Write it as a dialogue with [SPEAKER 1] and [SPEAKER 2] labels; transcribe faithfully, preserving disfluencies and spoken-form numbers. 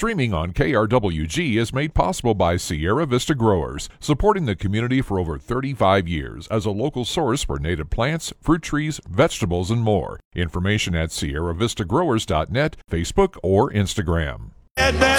[SPEAKER 1] Streaming on K R W G is made possible by Sierra Vista Growers, supporting the community for over thirty-five years as a local source for native plants, fruit trees, vegetables, and more. Information at sierra vista growers dot net, Facebook, or Instagram.
[SPEAKER 2] That